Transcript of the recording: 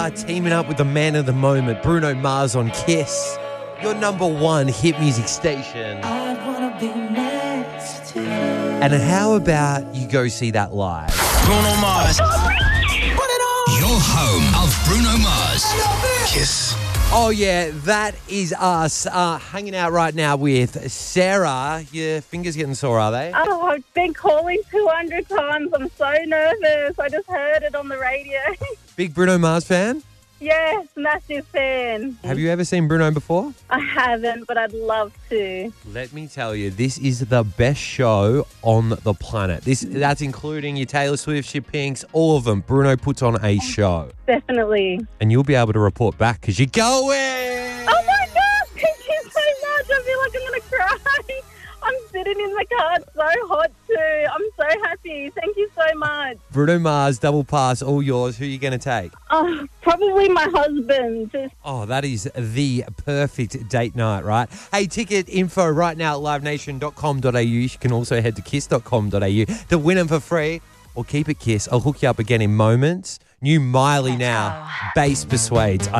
Teaming up with the man of the moment, Bruno Mars on Kiss, your number one hit music station. I wanna be next to you. And how about you go see that live? Bruno Mars. Your home of Bruno Mars. Kiss. Oh, yeah, that is us hanging out right now with Sarah. Your fingers getting sore, are they? Oh, I've been calling 200 times. I'm so nervous. I just heard it on the radio. Big Bruno Mars fan? Yes, massive fan. Have you ever seen Bruno before? I haven't, but I'd love to. Let me tell you, this is the best show on the planet. That's including your Taylor Swift, your Pinks, all of them. Bruno puts on a show. Definitely. And you'll be able to report back because you're going. Oh, my God. Thank you so much. I feel like I'm going to cry. I'm sitting in the car. It's so hot too. I'm so happy. Thank you so much. Bruno Mars, double pass, all yours. Who are you going to take? Oh, probably my husband. Oh, that is the perfect date night, right? Hey, ticket info right now at livenation.com.au. You can also head to kiss.com.au to win them for free or keep it Kiss. I'll hook you up again in moments. New Miley now. Bass persuades.